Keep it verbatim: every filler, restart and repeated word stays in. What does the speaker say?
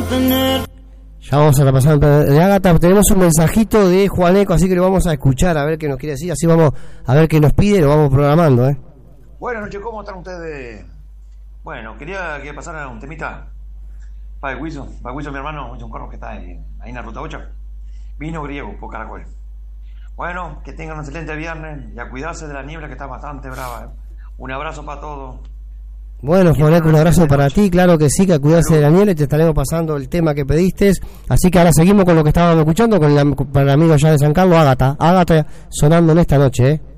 tener. Ya vamos a repasar de Ágata. Tenemos un mensajito de Juaneco, así que lo vamos a escuchar a ver qué nos quiere decir. Así vamos a ver qué nos pide y lo vamos programando, ¿eh? Buenas noches, ¿cómo están ustedes? Bueno, quería que pasara un temita para el Wilson, para Wilson, mi hermano, Wilson Corro, que está ahí, ahí en la ruta ocho. Vino griego por Caracol. Bueno, que tengan un excelente viernes y a cuidarse de la niebla que está bastante brava. ¿eh? Un abrazo para todos. Bueno, Juaneco, un abrazo para ti, claro que sí, que cuidarse de la niebla y te estaremos pasando el tema que pediste. Así que ahora seguimos con lo que estábamos escuchando con el, para el amigo allá de San Carlos, Ágata. Ágata sonando en esta noche, ¿eh?